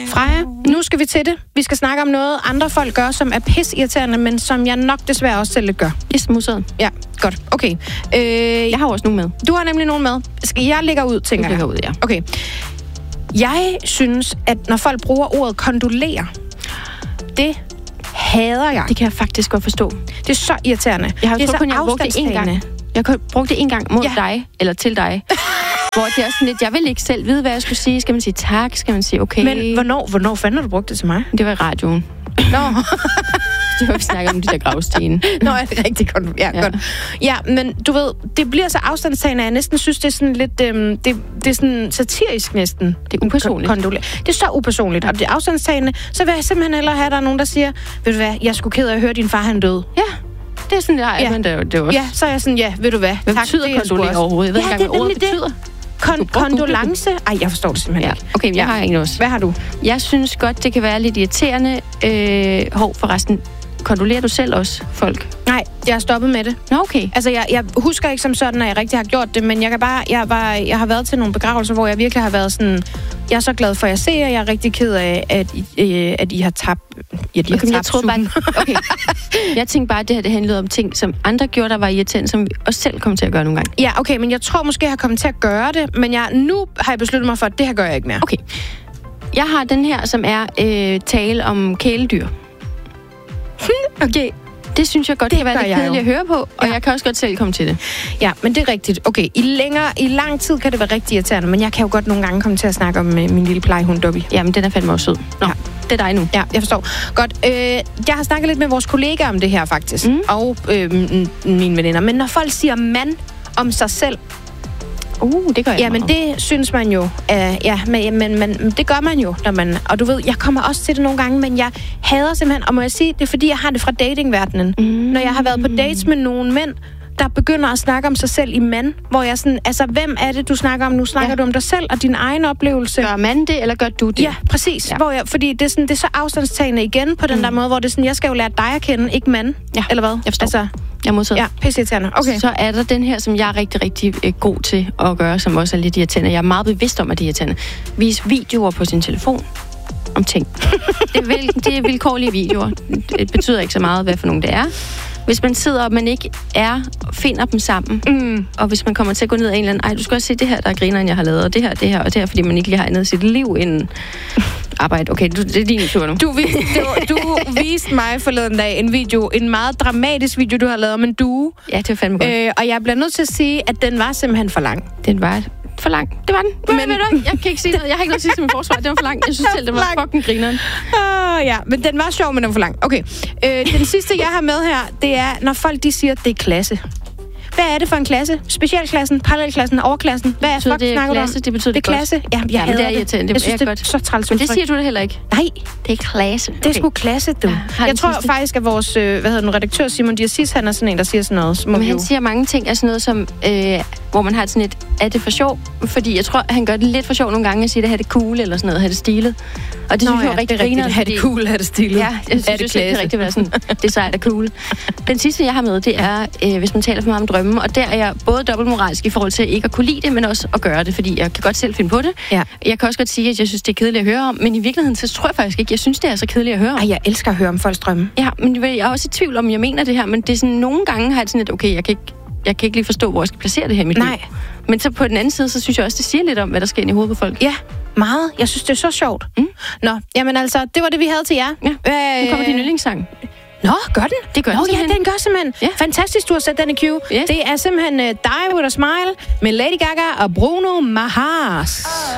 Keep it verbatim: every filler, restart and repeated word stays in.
Freja, nu skal vi til det. Vi skal snakke om noget, andre folk gør, som er pisseirriterende, men som jeg nok desværre også selv lidt gør. Yes, musseret. Ja, godt. Okay. Øh, jeg har også nogen med. Du har nemlig nogen med. Skal jeg lægge ud, tænker jeg? lægger ud, ja. Okay. Jeg synes, at når folk bruger ordet kondolere, det hader jeg. Det kan jeg faktisk godt forstå. Det er så irriterende. Jeg har det jo kun, jeg har brugt det en gang. Jeg har brugt det en gang mod ja. dig, eller til dig. Hvor det er sådan lidt, jeg vil ikke selv vide, hvad jeg skulle sige. Skal man sige tak? Skal man sige okay? Men hvornår, hvornår fanden har du brugt det til mig? Det var i radioen. Nå. Det var, vi snakker om de der gravsten. Nå, er det rigtig godt. Ja, ja. godt. Ja, men du ved, det bliver så afstandstagende, jeg næsten synes, det er sådan lidt, øhm, det, det er sådan satirisk næsten. Det er upersonligt. Kondole- det er så upersonligt, og det er afstandstagende, så vil jeg simpelthen hellere have, der er nogen, der siger, ved du hvad, jeg skulle ked af at høre, din far han døde. Ja. Det er sådan, det har jeg, ja. men det, det også. Ja, så er jeg sådan, ja, ved du hvad. Hvad tak, betyder kondolere overhovedet? Jeg ved ja, ikke engang, hvad ordet det. betyder. Kon- kondolence? Ej, jeg forstår det simpelthen ja. ikke. Okay, jeg ja. har en også. Hvad har du? Jeg synes godt, det kan være lidt irriterende. Øh, hov, forresten, kondolerer du selv også folk? Nej, jeg har stoppet med det. Nå, okay. Altså, jeg, jeg husker ikke som sådan, at jeg rigtig har gjort det, men jeg kan bare, jeg, var, jeg har været til nogle begravelser, hvor jeg virkelig har været sådan, jeg er så glad for, at jeg ser, og jeg er rigtig ked af, at, øh, at I har tabt, ja, de okay, har jeg troede bare, okay. Jeg tænkte bare, at det her det handlede om ting, som andre gjorde, der var irriterende, som vi også selv kom til at gøre nogle gange. Ja, okay, men jeg tror måske, jeg har kommet til at gøre det, men jeg, nu har jeg besluttet mig for, at det her gør jeg ikke mere. Okay. Jeg har den her, som er øh, tale om kæledyr. Okay. Det synes jeg godt, det kan være lidt kedeligt at høre på, og ja. jeg kan også godt selv komme til det. Ja, men det er rigtigt. Okay, i længere, i lang tid kan det være rigtig irriterende, men jeg kan jo godt nogle gange komme til at snakke om uh, min lille plejehund Dobby. Jamen, den er fandme også sød. Nå, ja. Det er dig nu. Ja, jeg forstår. Godt. Øh, jeg har snakket lidt med vores kollegaer om det her, faktisk. Mm. Og øh, mine veninder. Men når folk siger mand om sig selv, Uh, det gør jeg. Ja, men det synes man jo. Uh, ja, men, men, men det gør man jo, når man... Og du ved, jeg kommer også til det nogle gange, men jeg hader simpelthen... Og må jeg sige, det er fordi, jeg har det fra datingverdenen. Mm. Når jeg har været på dates med nogle mænd, der begynder at snakke om sig selv i mand, hvor jeg sådan... Altså, hvem er det, du snakker om? Nu snakker ja. du om dig selv og din egen oplevelse. Gør man det, eller gør du det? Ja, præcis. Ja. Hvor jeg, fordi det er, sådan, det er så afstandstagende igen på den mm. der måde, hvor det er sådan, jeg skal jo lære dig at kende, ikke mand. Ja, eller hvad? Jeg forstår. Altså, jeg modtager. Ja, pisseirriterende. Okay. Så er der den her, som jeg er rigtig, rigtig øh, god til at gøre, som også er lidt irriterende. Jeg er meget bevidst om, at det er irriterende. Vis videoer på sin telefon om ting. det, er vel, det er vilkårlige videoer. Det betyder ikke så meget, hvad for nogen det er. Hvis man sidder, og man ikke er, finder dem sammen, mm. og hvis man kommer til at gå ned af en eller anden, ej, du skal også se det her, der er grineren, jeg har lavet, og det her, det her, og det her, fordi man ikke lige har andet i sit liv inden arbejde. Okay, du, det er din tur nu. Du, vis, du, du viste mig forleden dag en video, en meget dramatisk video, du har lavet om en due. Ja, det var fandme godt. Øh, og jeg bliver nødt til at sige, at den var simpelthen for lang. Den var for lang. Det var den. Men, men jeg kan ikke sige noget. Jeg har ikke noget at sige til min forsvar. Den var for lang. Jeg synes selv, den var fucking grineren. Uh, ja, men den var sjov, men den var for lang. Okay. Øh, den sidste, jeg har med her, det er, når folk de siger, at det er klasse. Hvad er det for en klasse? Specialklassen, parallelklassen, overklassen? Hvad er fuck, det snakker du om? Det betyder det, det er klasse. Ja, jeg ja, det er irriterende. Jeg synes, det er godt. så træls. Men det siger du det heller ikke. Nej. Det er klasse. Okay. Det er sgu klasse, du. Ja, jeg tror sidste? faktisk, at vores øh, hvad hedder den, redaktør Simon Diasis, han er sådan en, der siger sådan noget. Men han jo... siger mange ting af sådan noget, som, øh, hvor man har sådan et, er det for sjov? Fordi jeg tror, han gør det lidt for sjov nogle gange, at sige, at det er cool eller sådan noget, have det stilet. Og det Nå, synes jeg ja, er rigtig griner. Have det cool, have det stilet. Ja, jeg synes, det, det kan rigtig være sådan, det er sejt og cool. Den sidste, jeg har med, det er, øh, hvis man taler for meget om drømme, og der er jeg både dobbeltmoralsk i forhold til ikke at kunne lide det, men også at gøre det, fordi jeg kan godt selv finde på det. Ja. Jeg kan også godt sige, at jeg synes, det er kedeligt at høre om, men i virkeligheden, så tror jeg faktisk ikke, jeg synes, det er så kedeligt at høre om. Ej, jeg elsker at høre om folks drømme. Ja, men jeg er også i tvivl om, jeg mener det her, men det er sådan, nogle gange har jeg sådan et, okay, jeg kan ikke, jeg kan ikke lige forstå, hvor jeg skal placere det her i mit Nej. liv. Men så på den anden side, så synes jeg også, det siger lidt om, hvad der sker ind i hovedet på folk. Ja, meget. Jeg synes, det er så sjovt. Mm. Nå, jamen altså, det var det, vi havde til jer. Ja, øh... nu kommer din yndlingssang. Nå, gør den? Det gør Nå, den simpelthen. Ja, den gør simpelthen. Ja. Fantastisk, du har sat den i queue. Yes. Det er simpelthen uh, Die With A Smile med Lady Gaga og Bruno Mars.